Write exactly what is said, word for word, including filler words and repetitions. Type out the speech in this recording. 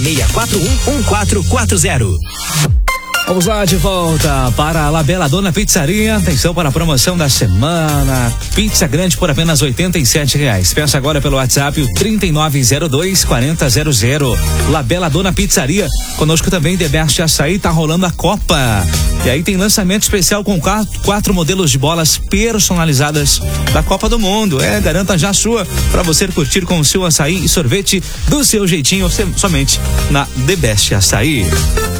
seis quatro um, um quatro quatro zero. Vamos lá, de volta para a La Bella Donna Pizzaria. Atenção para a promoção da semana. Pizza grande por apenas oitenta e sete reais. Peça agora pelo WhatsApp o trinta e nove zero dois, quarenta zero zero. La Bella Donna Pizzaria. Conosco também The Best Açaí, tá rolando a Copa. E aí tem lançamento especial com quatro, quatro modelos de bolas personalizadas da Copa do Mundo. É, garanta já a sua para você curtir com o seu açaí e sorvete do seu jeitinho, somente na The Best Açaí.